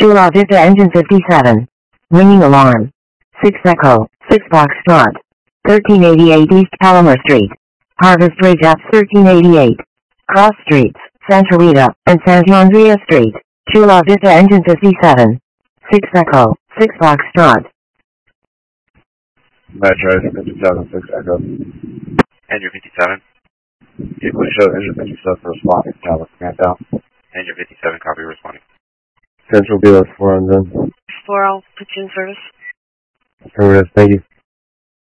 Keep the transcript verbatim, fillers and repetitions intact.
Chula Vista Engine fifty-seven. Ringing alarm. six Echo, six Foxtrot. thirteen eighty-eight East Palomar Street. Harvest Ridge at thirteen eighty-eight. Cross Streets, Santa Rita, and Santa Andrea Street. Chula Vista Engine fifty-seven. six Echo, six Foxtrot. Metro fifty-seven, six Echo. Engine fifty-seven. Vehicle show engine fifty-seven for responding. Tower command down. Engine fifty-seven, copy responding. Central B S four engine. four, I'll put you in service. Affirmative, thank you.